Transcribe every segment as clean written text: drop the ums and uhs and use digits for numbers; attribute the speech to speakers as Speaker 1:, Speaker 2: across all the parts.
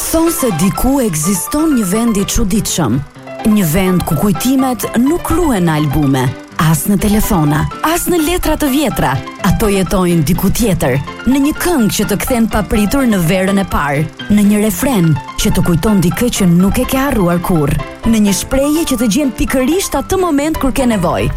Speaker 1: Thonë se diku ekziston një vend I çuditshëm, një vend ku kujtimet nuk ruhen në albume, as në telefona, as në letra të vjetra. Ato jetojnë diku tjetër, në një këngë që të kthen papritur në verën e parë, në një refren që të kujton dikë që nuk e ke harruar kurrë, në një shprehje që të gjen pikërisht atë moment kur ke nevojë.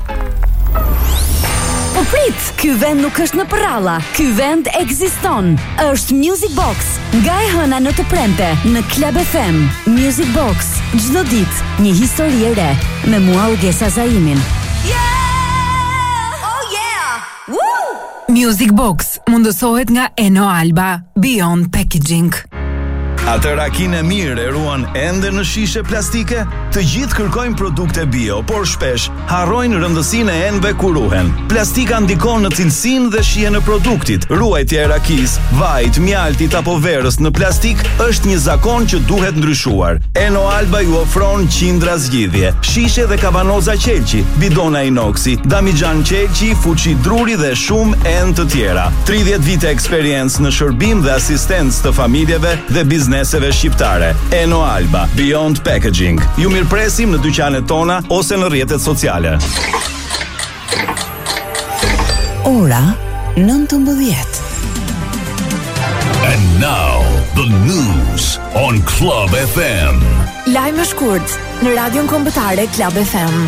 Speaker 1: Po prit, ky vend nuk është në përralla, ky vend ekziston. Është Music Box, nga e hëna në të premte, në Club FM. Music Box, çdo ditë një histori e re, me mua Ugesa Zaimin.
Speaker 2: Yeah! Oh yeah! Woo!
Speaker 3: Music Box mundësohet nga Eno Alba, Beyond Packaging.
Speaker 4: Atë rakinë e mirë e ruan ende në shishe plastike? Të gjithë kërkojnë produkte bio, por shpesh harrojnë rëndësinë e enëve kur ruhen. Plastika ndikon në cilësinë dhe shijen e produktit. Ruajtja e rakisë, vajit, mjaltit apo verës në plastik është një zakon që duhet ndryshuar. Eno Alba ju ofron qindra zgjidhje: shishe dhe kavanoza qelqi, bidona inoksi, damigjan qelqi, fuçi druri dhe shumë enë të tjera. 30 vite eksperiencë në shërbim dhe asistencë të familjeve dhe bizneseve shqiptare. Eno Alba, Beyond Packaging. Ju mirpresim në dyqanet tona ose në rrjetet sociale.
Speaker 1: Ora 19.
Speaker 5: And now, the news on Club FM.
Speaker 3: Lajme shkurt në radion kombëtare Club FM.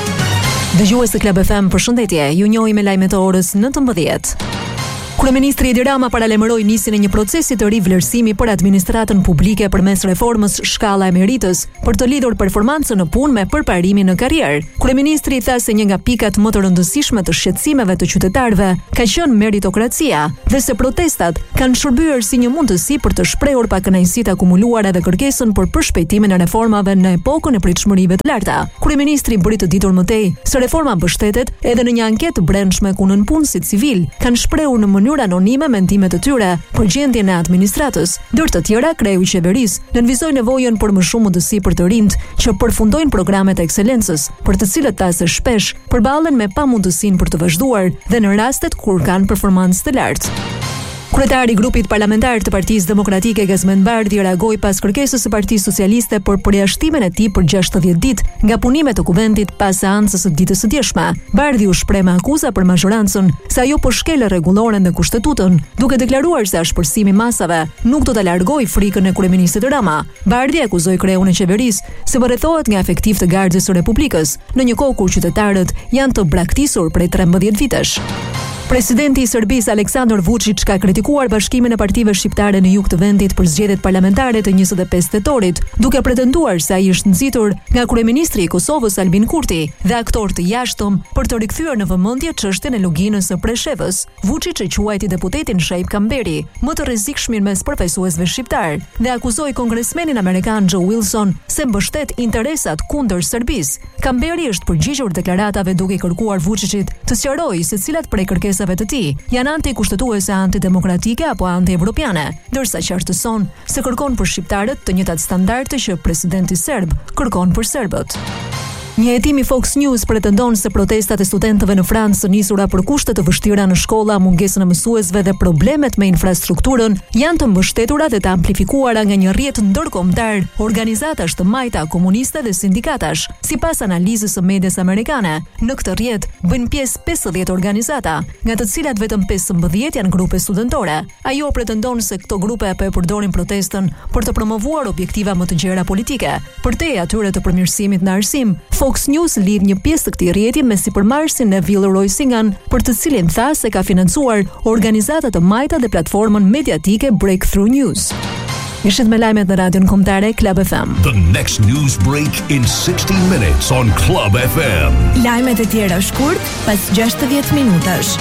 Speaker 3: Dëgjues të Club FM, përshëndetje. Ju njohim me lajmet e orës 19. Kryeministri Edi Rama paralajmëroi nisjen e një procesi të ri vlerësimi për administratën publike përmes reformës shkalla e meritës për të lidhur performancën në punë me përparimin në karrierë. Kryeministri tha se një nga pikat më të rëndësishme të shqetësimeve të qytetarëve ka qenë meritokracia dhe se protestat kanë shërbyer si një mundësi për të shprehur pakënaqësitë akumuluara dhe kërkesën për përshpejtimin e reformave në epokën e pritshmërive të larta. Kryeministri bëri të ditur më tej se reforma mbështetet edhe në një anketë të brendshme ku nënpunësit civil kanë shprehur në mënyrë anonime mendimet e tyre për gjendjen e administratës. Ndër të tjera, kreu I qeverisë nënvizoi nevojën për më shumë mundësi për të rinjt që përfundojnë programet e ekselencës, për të cilët ta se shpesh përballen me pamundësinë për të vazhduar dhe në rastet kur kanë performancë të lartë. Kryetari I grupit parlamentar të Partisë Demokratike Gazmend Bardhi reagoi pas kërkesës së Partisë Socialiste për përjashtimin e tij për 60 ditë nga punimet të kuventit pas seancës së ditës së djeshme. Bardhi u shpreh me akuza për mazhorancën se ajo po shkel rregulloren dhe kushtetutën, duke deklaruar se ashpërsimi I masave nuk do ta largojë frikën e kryeministit Rama. Bardhi akuzoi kreun e qeverisë se rrethohet nga efektiv të Gardës së Republikës në një kohë kur qytetarët janë të braktisur prej 13 vitesh. Presidenti I Serbisë Aleksandar Vučić ka kritikuar bashkimin e partive shqiptare në jug të vendit për zgjedhjet parlamentare të 25 tetorit, duke pretenduar se ai është nxitur nga kryeministri I Kosovës Albin Kurti dhe aktor të jashtëm për të rikthyer në vëmendje çështjen e luginës së Preshevës. Vučić e quajti deputetin Shaip Kamberi më të rrezikshëm mes përfaqësuesve shqiptar dhe akuzoi kongresmenin amerikan Joe Wilson se mbështet interesat kundër Serbisë. Kamberi është përgjigjur deklaratave duke I kërkuar Vučićit të sqarojë se cilat prej kërkesave të tij janë antikushtetuese, antidemokratike apo antievropiane, ndërsa qartëson se kërkon për shqiptarët të njëjtat standarde që presidenti serb kërkon për serbët. Një hetim I Fox News pretendon se protestat e studentëve në Francë së nisura për kushte të vështira në shkolla, mungesën e mësuesve dhe problemet me infrastrukturën janë të mbështetura dhe të amplifikuara nga një rrjet ndërkombëtar, organizatash të majta, komuniste dhe sindikatash. Sipas analizës së medias amerikane, në këtë rrjet bëjnë pjesë 50 organizata, nga të cilat vetëm 15 janë grupe studentore. Ajo pretendon se këto grupe apo e përdorin protestën për të promovuar objektiva më të gjera politike, përtej atyre të përmirësimit në arsim. Fox News lidh një pjesë të këtij rrjeti me sipërmarrësin Neville Roysingan, për të cilin tha se ka financuar organizata të majta dhe platformën mediatike Breakthrough News. Ishit me lajmet në radion kombëtare Club FM.
Speaker 5: The next news break in 60 minutes on Club FM.
Speaker 2: Lajmet e tjera shkurt pas 60 minutash.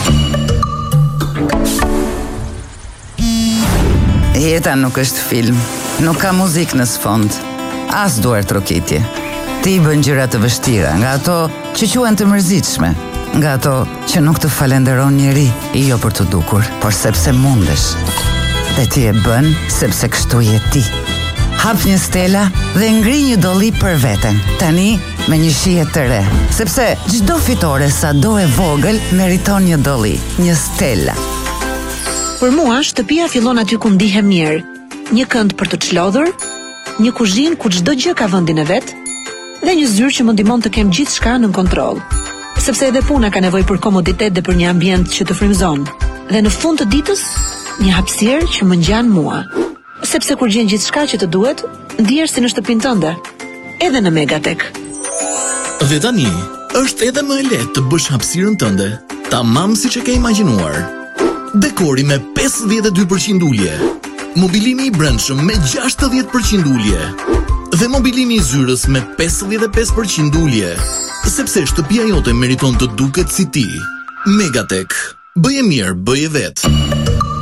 Speaker 6: Jeta nuk është film, nuk ka muzikë në sfond, as duar trokitje. Ti bën gjëra të vështira, nga ato që quhen të mërzitshme, nga ato që nuk të falenderon njeri, jo për të dukur, por sepse mundesh. Dhe ti e bën sepse kështu je ti. Hap një stela dhe ngri një dolli për veten. Tani me një shije të re, sepse çdo fitore sado e vogël meriton një dolli, një stela.
Speaker 7: Për mua, shtëpia fillon aty ku ndihem mirë.
Speaker 2: një kënd për të çlodhur, një kuzhinë ku çdo gjë ka vendin e vet, dhe një zyrë që më ndihmon të kem gjithçka në kontroll. Sepse edhe puna ka nevojë për komoditet dhe për një ambient që të frymëzon. Dhe në fund të ditës, një hapësirë që më ngjan mua. Sepse kur gjen gjithçka që të duhet, ndihesh si në shtëpinë tënde, edhe në Megatek.
Speaker 7: Dhe tani, është edhe më e lehtë të bësh hapësirën tënde, tamam siç e ke imagjinuar. Dekori me 52% ulje, mobilimi i brendshëm me 60% ulje, dhe mobilimi i zyrës me 55% ulje, sepse shtëpia jote meriton të duket si ti. Megatek, bëje mirë, bëje vetë.